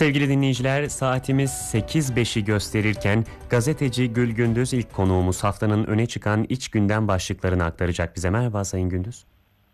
Sevgili dinleyiciler, saatimiz 8.05'i gösterirken gazeteci Gül Gündüz ilk konuğumuz, haftanın öne çıkan iç gündem başlıklarını aktaracak bize. Merhaba Sayın Gündüz.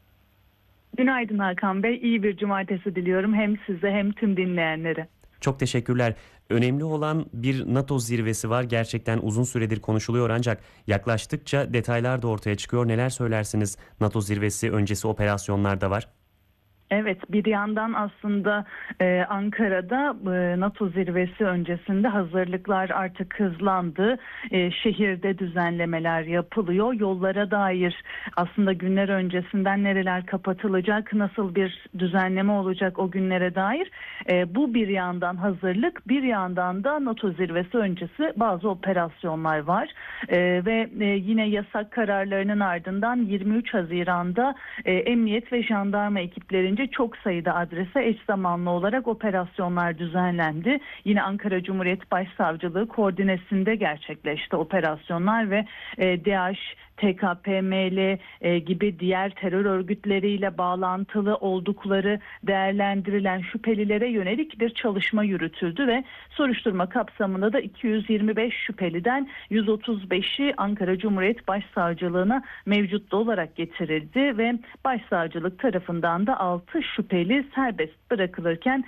Günaydın Hakan Bey. İyi bir cumartesi diliyorum hem size hem tüm dinleyenlere. Çok teşekkürler. Önemli olan bir NATO zirvesi var. Gerçekten uzun süredir konuşuluyor ancak yaklaştıkça detaylar da ortaya çıkıyor. Neler söylersiniz? NATO zirvesi öncesi operasyonlar da var. Evet, bir yandan aslında Ankara'da NATO zirvesi öncesinde hazırlıklar artık hızlandı. Şehirde düzenlemeler yapılıyor. Yollara dair aslında günler öncesinden nereler kapatılacak, nasıl bir düzenleme olacak o günlere dair. Bu bir yandan hazırlık, bir yandan da NATO zirvesi öncesi bazı operasyonlar var. Ve yine yasak kararlarının ardından 23 Haziran'da emniyet ve jandarma ekiplerince çok sayıda adrese eş zamanlı olarak operasyonlar düzenlendi. Yine Ankara Cumhuriyet Başsavcılığı koordinesinde gerçekleşti operasyonlar ve DAEŞ, TKP-ML gibi diğer terör örgütleriyle bağlantılı oldukları değerlendirilen şüphelilere yönelik bir çalışma yürütüldü ve soruşturma kapsamında da 225 şüpheliden 135'i Ankara Cumhuriyet Başsavcılığına mevcutlu olarak getirildi ve Başsavcılık tarafından da 6 şüpheli serbest bırakılırken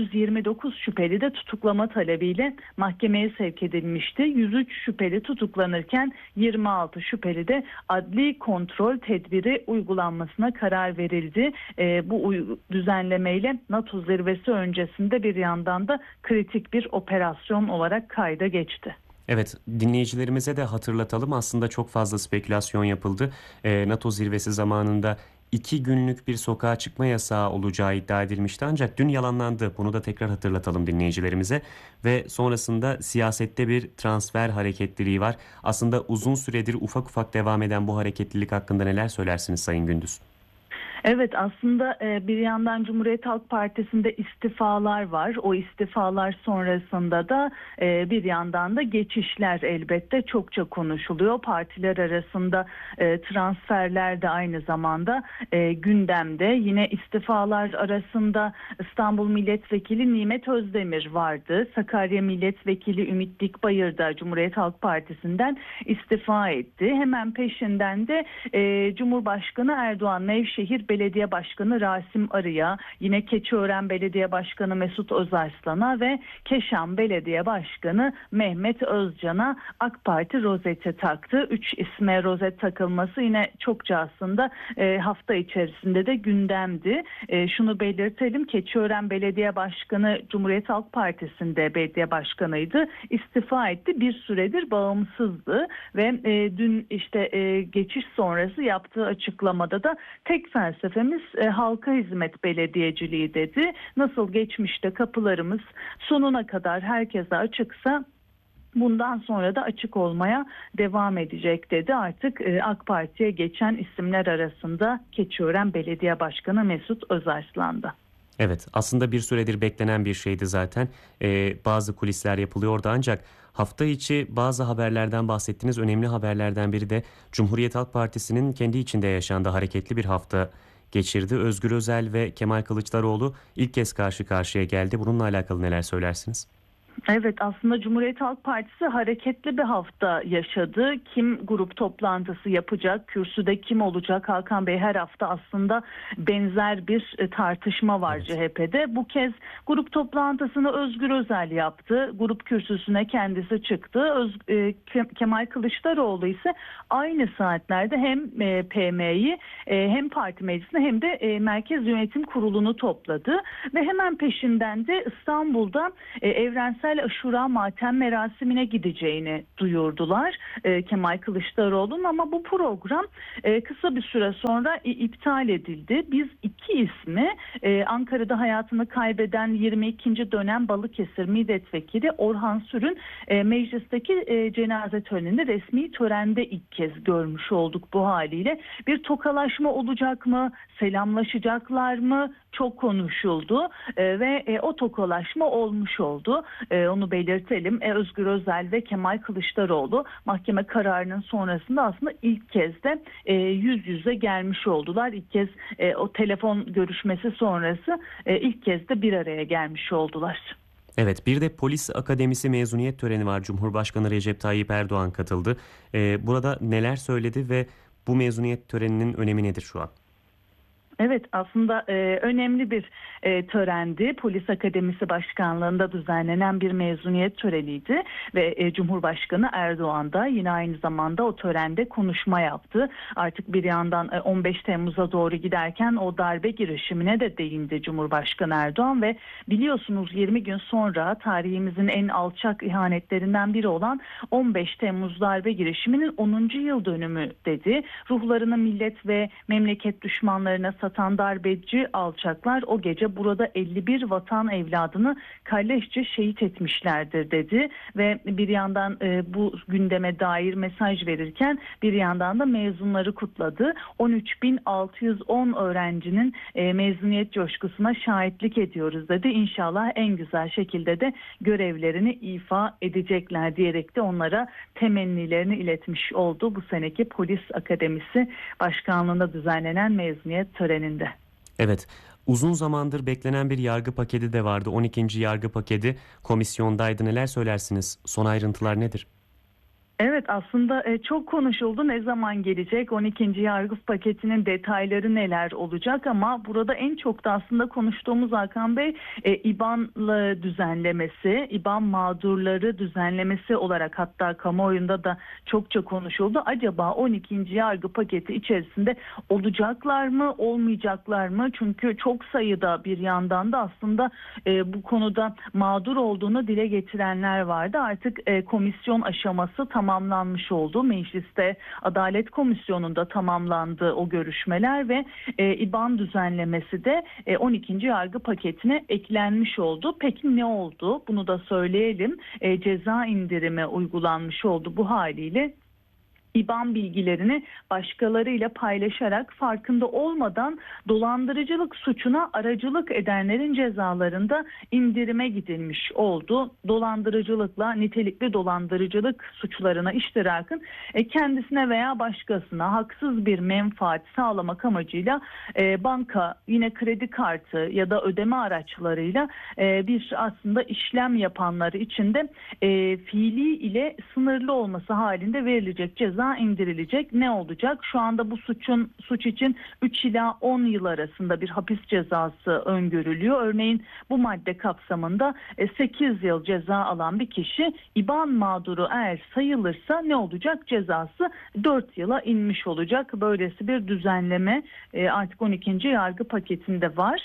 129 şüpheli de tutuklama talebiyle mahkemeye sevk edilmişti. 103 şüpheli tutuklanırken 26 şüpheli de adli kontrol tedbiri uygulanmasına karar verildi. Bu düzenlemeyle NATO zirvesi öncesinde bir yandan da kritik bir operasyon olarak kayda geçti. Evet, dinleyicilerimize de hatırlatalım. Aslında çok fazla spekülasyon yapıldı. NATO zirvesi zamanında 2 günlük bir sokağa çıkma yasağı olacağı iddia edilmişti ancak dün yalanlandı. Bunu da tekrar hatırlatalım dinleyicilerimize. Ve sonrasında siyasette bir transfer hareketliliği var. Aslında uzun süredir ufak ufak devam eden bu hareketlilik hakkında neler söylersiniz Sayın Gündüz? Evet, aslında bir yandan Cumhuriyet Halk Partisi'nde istifalar var. O istifalar sonrasında da bir yandan da geçişler elbette çokça konuşuluyor. Partiler arasında transferler de aynı zamanda gündemde. Yine istifalar arasında İstanbul Milletvekili Nimet Özdemir vardı. Sakarya Milletvekili Ümit Dikbayır da Cumhuriyet Halk Partisi'nden istifa etti. Hemen peşinden de Cumhurbaşkanı Erdoğan Nevşehir Belediye Başkanı Rasim Arı'ya, yine Keçiören Belediye Başkanı Mesut Özarslan'a ve Keşan Belediye Başkanı Mehmet Özcan'a AK Parti rozeti taktı. 3 isme rozet takılması yine çokça aslında hafta içerisinde de gündemdi. Şunu belirtelim, Keçiören Belediye Başkanı Cumhuriyet Halk Partisi'nde belediye başkanıydı. İstifa etti. Bir süredir bağımsızdı ve dün geçiş sonrası yaptığı açıklamada da tek felsefemiz halka hizmet belediyeciliği dedi. Nasıl geçmişte kapılarımız sonuna kadar herkese açıksa bundan sonra da açık olmaya devam edecek dedi. Artık AK Parti'ye geçen isimler arasında Keçiören Belediye Başkanı Mesut Özarslan'da. Evet, aslında bir süredir beklenen bir şeydi zaten. Bazı kulisler yapılıyordu ancak hafta içi bazı haberlerden bahsettiniz. Önemli haberlerden biri de Cumhuriyet Halk Partisi'nin kendi içinde yaşandığı hareketli bir hafta geçirdi. Özgür Özel ve Kemal Kılıçdaroğlu ilk kez karşı karşıya geldi. Bununla alakalı neler söylersiniz? Evet, aslında Cumhuriyet Halk Partisi hareketli bir hafta yaşadı. Kim grup toplantısı yapacak, kürsüde kim olacak? Hakan Bey, her hafta aslında benzer bir tartışma var CHP'de. Bu kez grup toplantısını Özgür Özel yaptı. Grup kürsüsüne kendisi çıktı. Kemal Kılıçdaroğlu ise aynı saatlerde hem PM'yi hem parti meclisini hem de Merkez Yönetim Kurulu'nu topladı. Ve hemen peşinden de İstanbul'da Evrensel Aşura matem merasimine gideceğini duyurdular Kemal Kılıçdaroğlu'nun, ama bu program kısa bir süre sonra iptal edildi. Biz 2 ismi Ankara'da hayatını kaybeden 22. dönem Balıkesir Milletvekili Orhan Sür'ün meclisteki cenaze töreninde resmi törende ilk kez görmüş olduk bu haliyle. Bir tokalaşma olacak mı? Selamlaşacaklar mı? Çok konuşuldu ve o tokalaşma olmuş oldu. Onu belirtelim. Özgür Özel ve Kemal Kılıçdaroğlu mahkeme kararının sonrasında aslında ilk kez de yüz yüze gelmiş oldular. İlk kez o telefon görüşmesi sonrası ilk kez de bir araya gelmiş oldular. Evet, bir de Polis Akademisi mezuniyet töreni var. Cumhurbaşkanı Recep Tayyip Erdoğan katıldı. Burada neler söyledi ve bu mezuniyet töreninin önemi nedir şu an? Evet, aslında önemli bir törendi. Polis Akademisi Başkanlığı'nda düzenlenen bir mezuniyet töreniydi ve Cumhurbaşkanı Erdoğan da yine aynı zamanda o törende konuşma yaptı. Artık bir yandan 15 Temmuz'a doğru giderken o darbe girişimine de değindi Cumhurbaşkanı Erdoğan ve biliyorsunuz 20 gün sonra tarihimizin en alçak ihanetlerinden biri olan 15 Temmuz darbe girişiminin 10. yıl dönümü dedi. Ruhlarını millet ve memleket düşmanlarına satan darbeci alçaklar o gece burada 51 vatan evladını kalleşçe şehit etmişlerdir dedi ve bir yandan bu gündeme dair mesaj verirken bir yandan da mezunları kutladı. 13.610 öğrencinin mezuniyet coşkusuna şahitlik ediyoruz dedi. İnşallah en güzel şekilde de görevlerini ifa edecekler diyerek de onlara temennilerini iletmiş oldu bu seneki Polis Akademisi Başkanlığı'nda düzenlenen mezuniyet töreninde. Evet, uzun zamandır beklenen bir yargı paketi de vardı. 12. yargı paketi komisyondaydı. Neler söylersiniz? Son ayrıntılar nedir? Evet, aslında çok konuşuldu. Ne zaman gelecek? 12. yargı paketinin detayları neler olacak? Ama burada en çok da aslında konuştuğumuz Hakan Bey İBAN'la düzenlemesi, İBAN mağdurları düzenlemesi olarak hatta kamuoyunda da çokça konuşuldu. Acaba 12. yargı paketi içerisinde olacaklar mı, olmayacaklar mı? Çünkü çok sayıda bir yandan da aslında bu konuda mağdur olduğunu dile getirenler vardı. Artık komisyon aşaması tamamlanmış oldu. Mecliste Adalet Komisyonu'nda tamamlandı o görüşmeler ve İBAN düzenlemesi de 12. yargı paketine eklenmiş oldu. Peki ne oldu? Bunu da söyleyelim. Ceza indirimi uygulanmış oldu bu haliyle. İBAN bilgilerini başkalarıyla paylaşarak farkında olmadan dolandırıcılık suçuna aracılık edenlerin cezalarında indirime gidilmiş oldu. Dolandırıcılıkla nitelikli dolandırıcılık suçlarına iştirakın kendisine veya başkasına haksız bir menfaat sağlamak amacıyla banka, yine kredi kartı ya da ödeme araçlarıyla bir aslında işlem yapanları için de fiili ile sınırlı olması halinde verilecek ceza indirilecek. Ne olacak? Şu anda bu suç için 3 ila 10 yıl arasında bir hapis cezası öngörülüyor. Örneğin bu madde kapsamında 8 yıl ceza alan bir kişi İBAN mağduru eğer sayılırsa ne olacak? Cezası 4 yıla inmiş olacak. Böylesi bir düzenleme artık 12. yargı paketinde var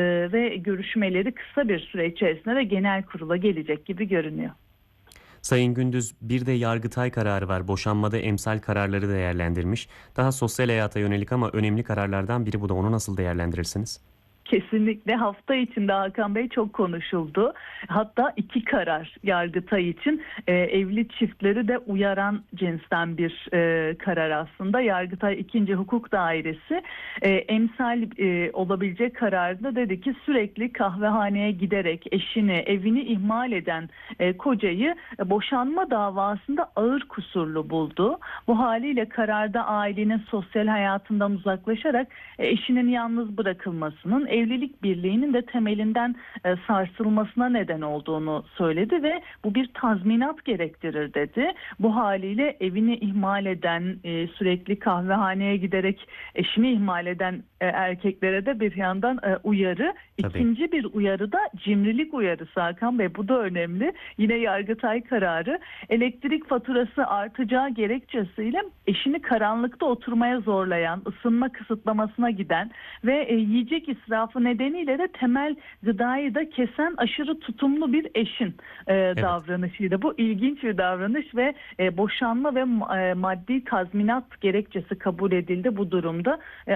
ve görüşmeleri kısa bir süre içerisinde de genel kurula gelecek gibi görünüyor. Sayın Gündüz, bir de Yargıtay kararı var. Boşanmada emsal kararları değerlendirmiş. Daha sosyal hayata yönelik ama önemli kararlardan biri bu da. Onu nasıl değerlendirirsiniz? Kesinlikle hafta içinde Hakan Bey çok konuşuldu. Hatta 2 karar Yargıtay için evli çiftleri de uyaran cinsten bir karar aslında. Yargıtay 2. Hukuk Dairesi emsal olabilecek kararında dedi ki sürekli kahvehaneye giderek eşini, evini ihmal eden kocayı boşanma davasında ağır kusurlu buldu. Bu haliyle kararda ailenin sosyal hayatından uzaklaşarak eşinin yalnız bırakılmasının, evlilik birliğinin de temelinden sarsılmasına neden olduğunu söyledi ve bu bir tazminat gerektirir dedi. Bu haliyle evini ihmal eden, sürekli kahvehaneye giderek eşini ihmal eden erkeklere de bir yandan uyarı. Tabii. İkinci bir uyarı da cimrilik uyarısı Hakan Bey. Bu da önemli. Yine Yargıtay kararı elektrik faturası artacağı gerekçesiyle eşini karanlıkta oturmaya zorlayan, ısınma kısıtlamasına giden ve yiyecek israfı nedeniyle de temel gıdayı da kesen aşırı tutumlu bir eşin davranışıydı. Bu ilginç bir davranış ve boşanma ve maddi tazminat gerekçesi kabul edildi bu durumda.